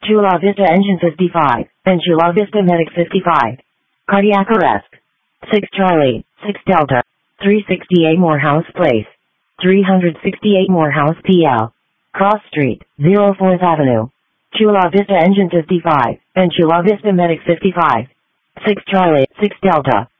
Chula Vista Engine 55, and Chula Vista Medic 55. Cardiac arrest. 6 Charlie, 6 Delta. 368 Morehouse Place. 368 Morehouse PL. Cross Street, 04th Avenue. Chula Vista Engine 55, and Chula Vista Medic 55. 6 Charlie, 6 Delta.